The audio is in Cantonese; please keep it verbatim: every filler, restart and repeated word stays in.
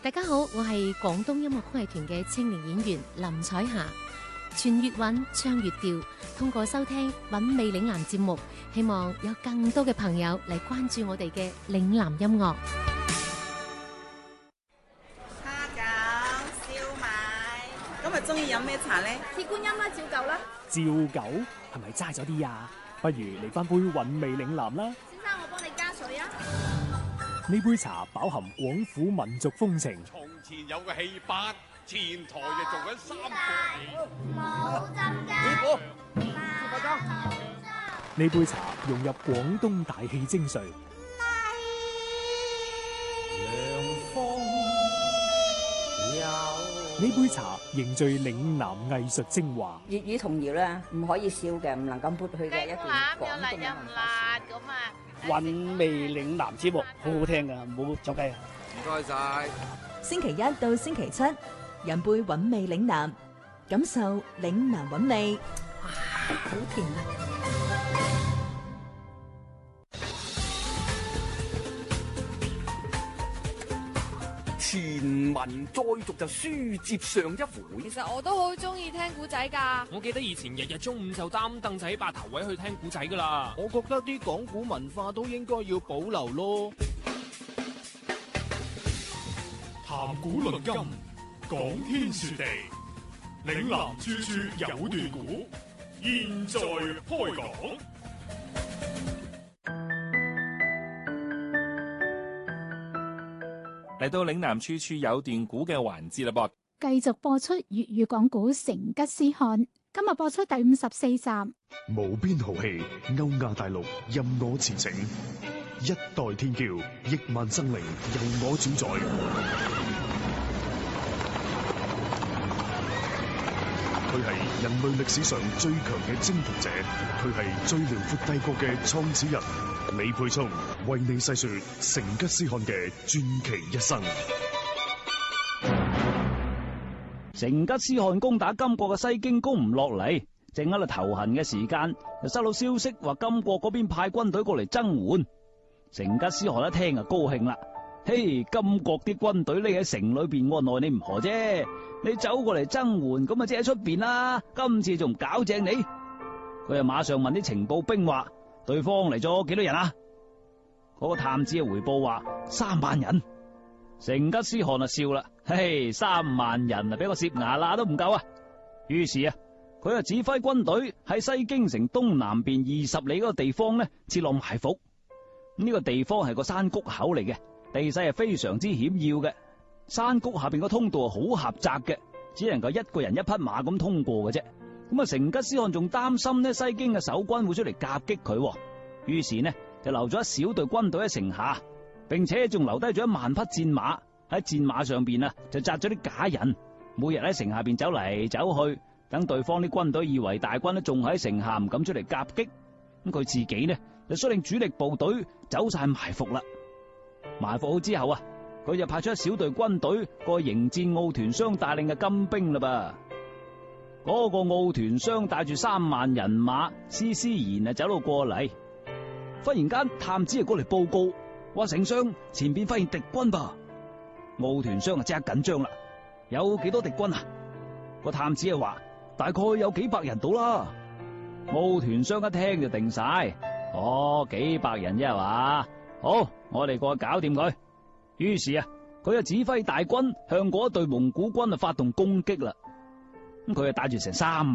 大家好，我係廣東音樂曲藝團嘅青年演員林彩霞。傳粵韻，唱粵調，通過收聽韻味嶺南節目，希望有更多嘅朋友嚟關注我哋嘅嶺南音樂。 蝦餃、燒賣，今日中意飲咩茶呢？ 鐵觀音啦，照舊啦。 照舊係咪齋咗啲啊？不如嚟翻杯韻味嶺南啦。 先生，我幫你加水啊。 呢杯茶飽含廣府民族風情。 從前有個戲班，前台就做緊三個冇浸雞。 師傅， 呢杯茶融入廣東大戲精髓。呢杯茶凝聚嶺南藝術精華。 粵語童謠咧，唔可以笑嘅，唔能夠抹去嘅一段廣東嘅文化。 韻味嶺南節目好好聽噶，唔好走雞啊！ 唔該晒。 星期一到星期七，飲杯韻味嶺南，感受嶺南韻味。 哇，好甜啊！ 前文再續就書接上一回。 其實我都好中意聽古仔噶。 我記得以前日日中午就擔凳仔霸頭位去聽古仔噶啦。 我覺得啲講古文化都應該要保留咯。 談古論今，講天說地，嶺南處處有段古，現在開講。 嚟到嶺南處處有段古嘅環節啦噃， 繼續播出粵語講古成吉思汗，今日播出第五十四集。 無邊豪氣，歐亞大陸任我馳騁，一代天驕，億萬生靈由我主宰。佢係人類歷史上最強嘅征服者，佢係最遼闊帝國嘅創始人。李沛聰為你細說成吉思汗嘅傳奇一生。 成吉思汗攻打金國嘅西京攻唔落嚟，正喺度頭痕嘅時間，就收到消息話金國嗰邊派軍隊過嚟增援。成吉思汗一聽就高興啦，嘿，金國啲軍隊匿喺城裏邊，我奈你唔何啫，你走過嚟增援，咁啊即喺出邊啦，今次仲唔搞正你？佢就馬上問啲情報兵話，對方嚟咗幾多人啊？嗰個探子嘅回報話三萬人。成吉思汗就笑啦，嘿，三萬人啊，俾個攝牙罅都唔夠啊！於是啊，佢就指揮軍隊喺西京城東南邊二十里嗰個地方呢設落埋伏。呢個地方係個山谷口嚟嘅，地勢係非常之險要嘅。山谷下邊個通道係好狹窄嘅，只能夠一個人一匹馬咁通過嘅啫。咁啊，成吉思汗仲擔心呢西京嘅守軍會出嚟夾擊佢，於是呢就留咗一小隊軍隊喺城下，並且仲留低咗一萬匹戰馬。喺戰馬上邊啊就紮咗啲假人，每日喺城下邊走嚟走去，等對方啲軍隊以為大軍都仲喺城下，唔敢出嚟夾擊。咁佢自己呢就率領主力部隊走晒埋伏啦。埋伏好之後啊，佢就派出一小隊軍隊過去迎戰奧團商帶領嘅金兵啦噃。嗰個奧團商帶住三萬人馬，斯斯然啊走到過嚟。忽然間探子啊過嚟報告，話丞相前邊發現敵軍噃。奧團商啊即刻緊張啦，有幾多敵軍啊？個探子啊話大概有幾百人到啦。奧團商一聽就定晒，哦，幾百人啫係嘛？好，我哋過去搞掂佢。於是啊，佢就指揮大軍向嗰一隊蒙古軍啊發動攻擊啦。咁佢就帶住成三萬